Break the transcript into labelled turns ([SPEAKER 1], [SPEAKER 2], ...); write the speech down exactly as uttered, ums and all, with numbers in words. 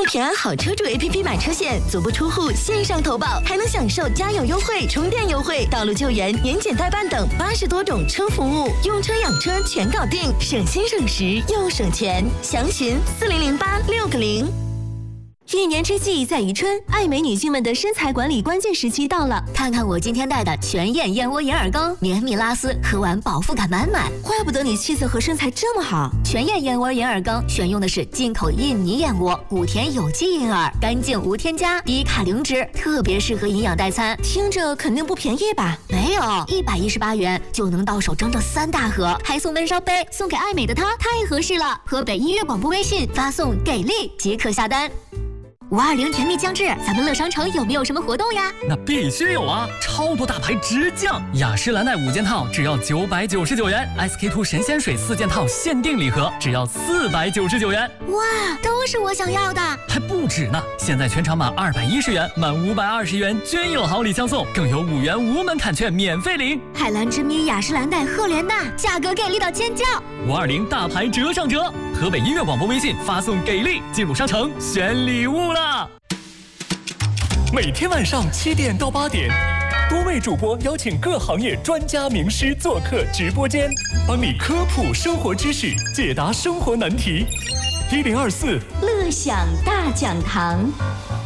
[SPEAKER 1] 用平安好车主 A P P 买车险，足不出户线上投保，还能享受加油优惠、充电优惠、道路救援、年检代办等八十多种车服务，用车养车全搞定，省心省时又省钱。详询四零零八六个零。一年之计在于春，爱美女性们的身材管理关键时期到了。
[SPEAKER 2] 看看我今天带的全燕燕窝银耳羹，绵密拉丝，喝完饱腹感满满。
[SPEAKER 1] 怪不得你气色和身材这么好。
[SPEAKER 2] 全燕燕窝银耳羹选用的是进口印尼燕窝，谷田有机银耳，干净无添加，低卡零脂，特别适合营养代餐。
[SPEAKER 1] 听着肯定不便宜吧？
[SPEAKER 2] 没有，一百一十八元就能到手整整三大盒，还送闷烧杯，送给爱美的她太合适了。河北音乐广播微信发送给力即可下单。五二零甜蜜将至，咱们乐商城有没有什么活动呀？
[SPEAKER 3] 那必须有啊！超多大牌直降，雅诗兰黛五件套只要九百九十九元 ，S K two 神仙水四件套限定礼盒只要四百九十九元。
[SPEAKER 2] 哇，都是我想要的，
[SPEAKER 3] 还不止呢！现在全场满二百一十元，满五百二十元均有好礼相送，更有五元无门槛券免费领。
[SPEAKER 2] 海蓝之谜、雅诗兰黛、赫莲娜，价格给力到尖叫！
[SPEAKER 3] 五二零大牌折上折，河北音乐广播微信发送给力，进入商城选礼物了。每天晚上七点到八点，多位主播邀请各行业专家名师做客直播间，帮你科普生活知识，解答生活难题。一零二四
[SPEAKER 1] 乐享大讲堂。